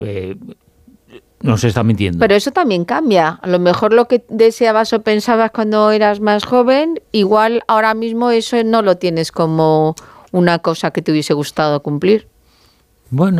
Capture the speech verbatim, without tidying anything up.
eh, nos está mintiendo. Pero eso también cambia. A lo mejor lo que deseabas o pensabas cuando eras más joven, igual ahora mismo eso no lo tienes como una cosa que te hubiese gustado cumplir. Bueno.